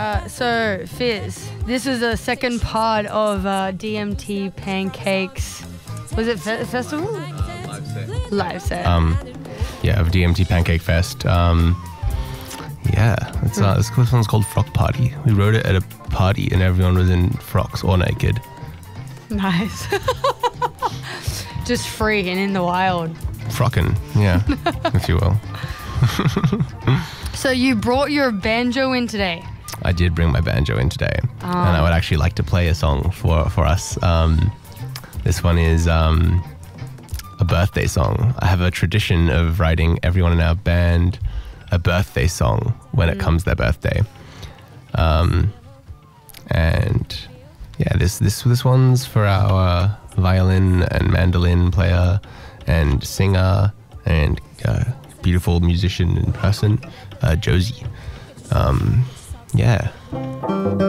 So, Fizz, this is the second part of DMT Pancakes. Was it festival? Live set. Live set. Yeah, of DMT Pancake Fest. This one's called Frock Party. We wrote it at a party and everyone was in frocks or naked. Nice. Just free and in the wild. Frockin', yeah, if you will. So you brought your banjo in today? I did bring my banjo in today, and I would actually like to play a song for us. This one is a birthday song. I have a tradition of writing everyone in our band a birthday song when it comes their birthday. And yeah, this one's for our violin and mandolin player and singer and beautiful musician in person, Josie. Yeah.